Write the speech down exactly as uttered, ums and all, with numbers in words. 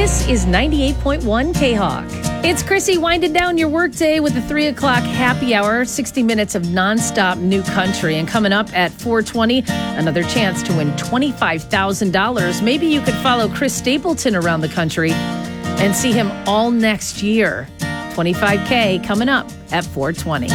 This is ninety-eight point one K-Hawk. It's Chrissy winding down your workday with the three o'clock happy hour, sixty minutes of nonstop new country. And coming up at four twenty, another chance to win twenty-five thousand dollars. Maybe you could follow Chris Stapleton around the country and see him all next year. twenty-five K coming up at four twenty.